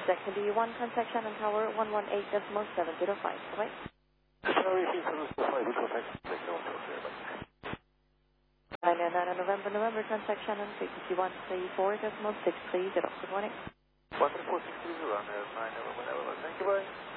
Executive B1, contact Shannon Tower 118.705. Bye-bye. Sorry, 705, we contact November, contact Shannon, frequency 134.630. Good morning. 134.630, 9 November, thank you, bye.